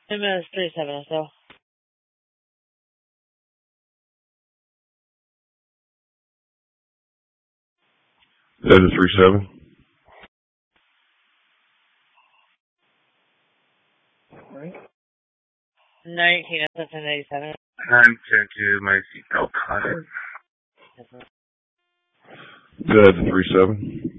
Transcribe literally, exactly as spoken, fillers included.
M S three seven S O. Delta three seven. nineteen S F N eighty-seven. I'm ten to my seatbelt caught. Delta three seven.